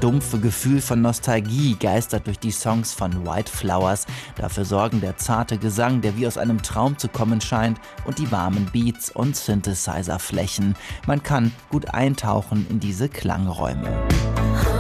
dumpfe Gefühl von Nostalgie geistert durch die Songs von White Flowers. Dafür sorgen der zarte Gesang, der wie aus einem Traum zu kommen scheint, und die warmen Beats und Synthesizer-Flächen. Man kann gut eintauchen in diese Klangräume.